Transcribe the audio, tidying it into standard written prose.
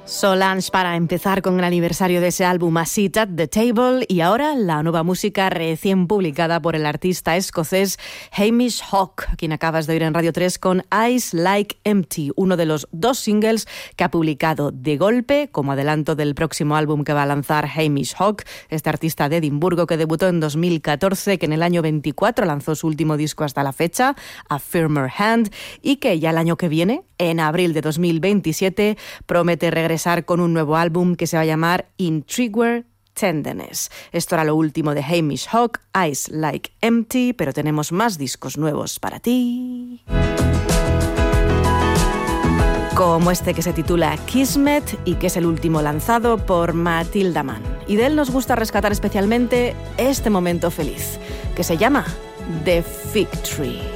Solange para empezar con el aniversario de ese álbum A Seat at the Table y ahora la nueva música recién publicada por el artista escocés Hamish Hawk, a quien acabas de oír en Radio 3 con Eyes Like Empty, uno de los 2 singles que ha publicado de golpe como adelanto del próximo álbum que va a lanzar Hamish Hawk, este artista de Edimburgo que debutó en 2014, que en el año 24 lanzó su último disco hasta la fecha, A Firmer Hand, y que ya el año que viene, en abril de 2027, promete regresar con un nuevo álbum que se va a llamar Intriguer Tenderness. Esto era lo último de Hamish Hawk, Eyes Like Empty, pero tenemos más discos nuevos para ti. Como este que se titula Kismet y que es el último lanzado por Matilda Mann. Y de él nos gusta rescatar especialmente este momento feliz, que se llama The Fig Tree.